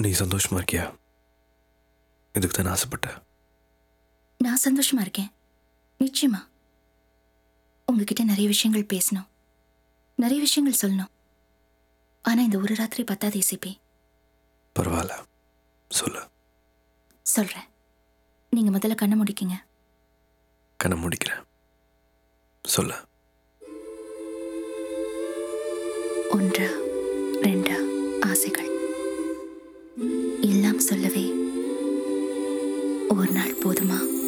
நீ சந்தோஷமா இருக்கியா? இதுக்கு தான் ஆசைப்பட்டேன். நான் சந்தோஷமா இருக்கேன், நிச்சயமா. உங்ககிட்ட நிறைய விஷயங்கள் பேசணும், நிறைய விஷயங்கள் சொல்லணும். ஆனா இந்த ஒரு ராத்திரி பத்தாது இசிபி. பரவாயில்ல, சொல்லு. சொல்றேன். நீங்க முதல்ல கண்ணை முடிக்கீங்க. கண்ணை முடிக்கிறேன், சொல்லு. 1 2 ஆசைகள் எல்லாம் சொல்லவே ஒரு நாள் போதுமா?